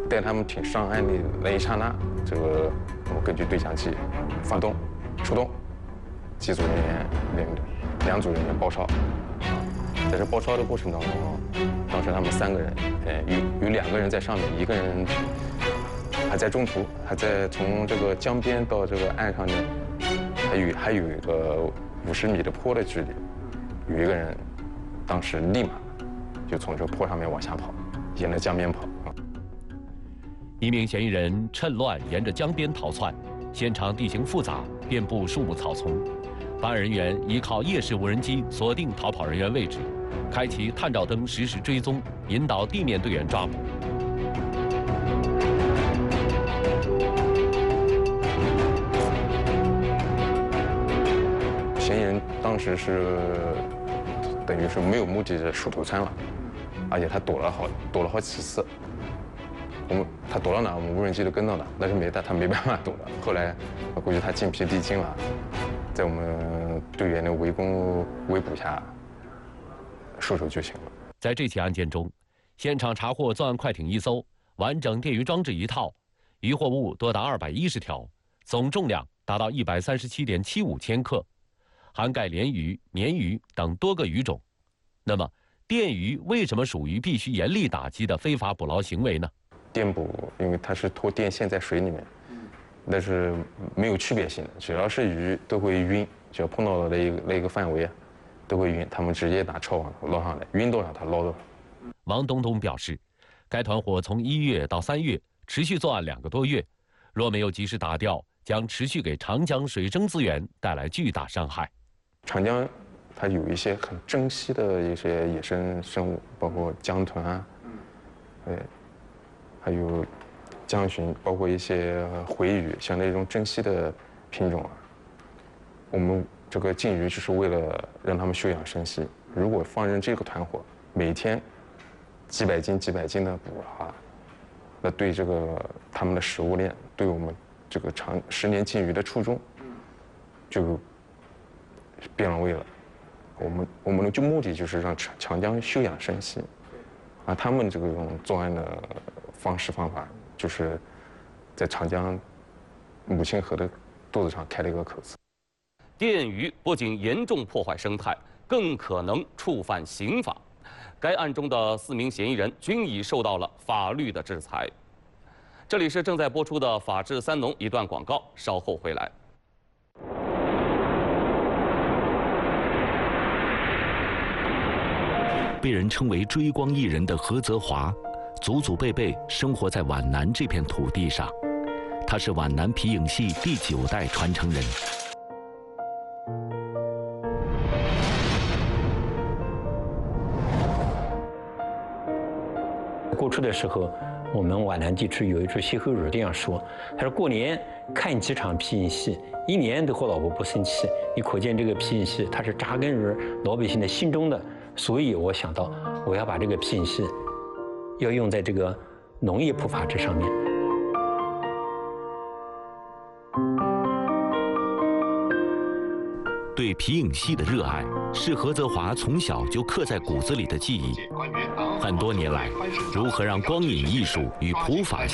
带他们挺上岸的那一刹那，这个我们根据对讲机发动、出动，几组人员两组人员包抄。在这包抄的过程当中，当时他们3个人，有2个人在上面，1个人还在中途，还在从这个江边到这个岸上呢，还有一个50米的坡的距离，有1个人当时立马就从这个坡上面往下跑，沿着江边跑。 1名嫌疑人趁乱沿着江边逃窜，现场地形复杂，遍布树木草丛。办案人员依靠夜视无人机锁定逃跑人员位置，开启探照灯实时追踪，引导地面队员抓捕。 嫌疑人当时是等于是没有目的的鼠头窜了，而且他躲了好几次。他躲到哪，我们无人机都跟到哪，但是他没办法躲了。后来我估计他精疲力尽了，在我们队员的围捕下，束手就擒了。 在这起案件中，现场查获作案快艇1艘，完整电鱼装置1套，渔获物多达210条，总重量达到137.75千克，涵盖鲢鱼、鲶鱼等多个鱼种。那么，电鱼为什么属于必须严厉打击的非法捕捞行为呢？ 电捕，因为它是拖电线在水里面，但是没有区别性的，只要是鱼都会晕，只要碰到的那个范围都会晕，他们直接拿抄网捞上来，晕多少他捞多少。 王东东表示，该团伙从1月到3月持续作案2个多月，若没有及时打掉，将持续给长江水生资源带来巨大伤害。 长江它有一些很珍稀的一些野生生物，包括江豚啊，还有江鲟，包括一些回鱼，像那种珍稀的品种啊，我们这个禁渔就是为了让他们休养生息。如果放任这个团伙每天几百斤的捕的话，那对这个他们的食物链，对我们这个10年禁渔的初衷，就变了味了。我们的目的就是让长江休养生息，而他们这种作案的方法，就是在长江母亲河的肚子上开了一个口子。 电鱼不仅严重破坏生态，更可能触犯刑法。该案中的4名嫌疑人均已受到了法律的制裁。这里是正在播出的《法治三农》一段广告，稍后回来。 被人称为追光艺人的何泽华，祖祖辈辈生活在皖南这片土地上，他是皖南皮影戏第9代传承人。 过去的时候，我们皖南地区有一句歇后语这样说：“他说过年看几场皮影戏，一年都和老婆不生气。”你可见这个皮影戏它是扎根于老百姓的心中的。所以我想到，我要把这个皮影戏要用在这个农业普法制上面。 对皮影戏的热爱是何泽华从小就刻在骨子里的记忆。很多年来，如何让光影艺术与普法